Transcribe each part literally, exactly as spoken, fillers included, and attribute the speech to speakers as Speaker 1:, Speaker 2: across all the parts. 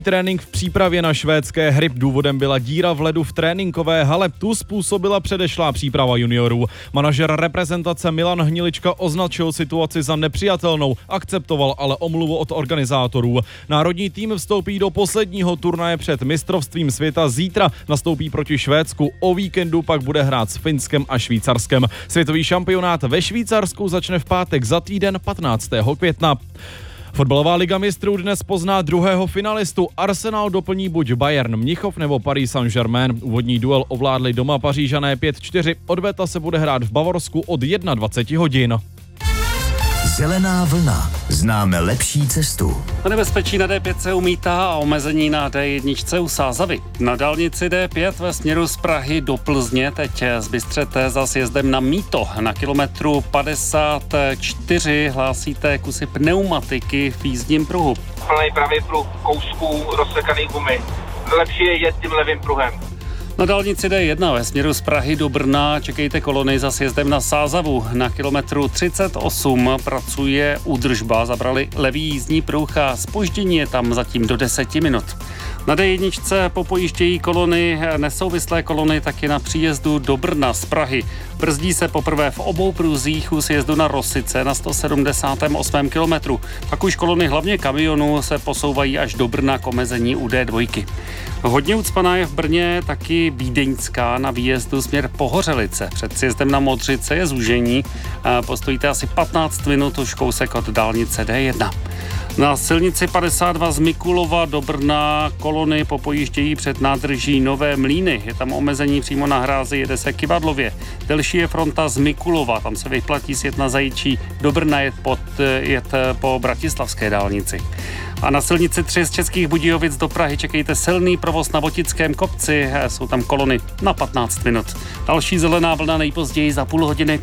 Speaker 1: Trénink v přípravě na švédské hry. Důvodem byla díra v ledu v tréninkové hale. Tu způsobila předešlá příprava juniorů. Manažer reprezentace Milan Hnilička označil situaci za nepřijatelnou, akceptoval ale omluvu od organizátorů. Národní tým vstoupí do posledního turnaje před mistrovstvím světa. Zítra nastoupí proti Švédsku, o víkendu pak bude hrát s Finskem a Švýcarskem. Světový šampionát ve Švýcarsku začne v pátek za týden patnáctého května. Fotbalová liga mistrů dnes pozná druhého finalistu. Arsenal doplní buď Bayern Mnichov nebo Paris Saint-Germain. Úvodní duel ovládli doma Pařížané pět čtyři. Odveta se bude hrát v Bavorsku od dvacet jedna hodin.
Speaker 2: Zelená vlna. Známe lepší cestu.
Speaker 3: Na nebezpečí na D pět se umítá a omezení na D jedna u Sázavy. Na dálnici D pět ve směru z Prahy do Plzně teď zbystřete za sjezdem na Mýto. Na kilometru padesát čtyři hlásíte kusy pneumatiky v jízdním pruhu.
Speaker 4: Plný pravý pruh kousků rozsekaný gumy. Lepší je jet tím levým pruhem.
Speaker 3: Na dálnici D jedna ve směru z Prahy do Brna čekejte kolony za sjezdem na Sázavu. Na kilometru třicet osm pracuje údržba, zabrali levý jízdní pruh a zpoždění je tam zatím do deseti minut. Na D jedna popojíždějí kolony, nesouvislé kolony taky na příjezdu do Brna z Prahy. Brzdí se poprvé v obou pruzích u sjezdu na Rosice na sto sedmdesátém osmém kilometru. Pak už kolony hlavně kamionů se posouvají až do Brna k omezení u D dva. Hodně ucpaná je v Brně taky Vídeňská na výjezdu směr Pohořelice. Před sjezdem na Modřice je zúžení. Postojíte asi patnáct minut už kousek od dálnice D jedna. Na silnici padesát dva z Mikulova do Brna kolony popojíždějí před nádrží Nové Mlýny. Je tam omezení přímo na hrázi, jede se Kyvadlově. Delší je fronta z Mikulova, tam se vyplatí sjet na Zajičí, do Brna jet, pod, jet po bratislavské dálnici. A na silnici tři z Českých Budějovic do Prahy čekejte silný provoz na Votickém kopci. Jsou tam kolony na patnáct minut. Další zelená vlna nejpozději za půl hodiny.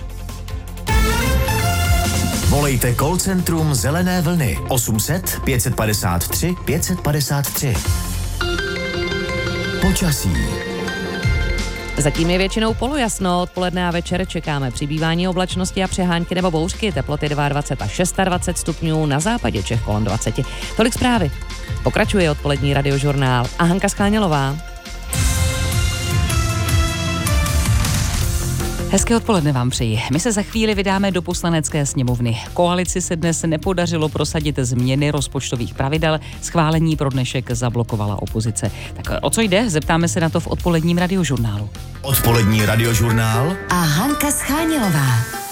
Speaker 2: Volejte call centrum Zelené vlny osm set pět padesát tři pět padesát tři. Počasí.
Speaker 5: Zatím je většinou polojasno, odpoledne a večer čekáme přibývání oblačnosti a přehánky nebo bouřky, teploty dvacet dva až dvacet šest stupňů, na západě Čech kolem dvacet. Tolik zprávy. Pokračuje odpolední radiožurnál a Hanka Schánělová.
Speaker 6: Hezké odpoledne vám přeji. My se za chvíli vydáme do Poslanecké sněmovny. Koalici se dnes nepodařilo prosadit změny rozpočtových pravidel, schválení pro dnešek zablokovala opozice. Tak o co jde? Zeptáme se na to v odpoledním radiožurnálu.
Speaker 2: Odpolední radiožurnál
Speaker 7: a Hanka Schánělová.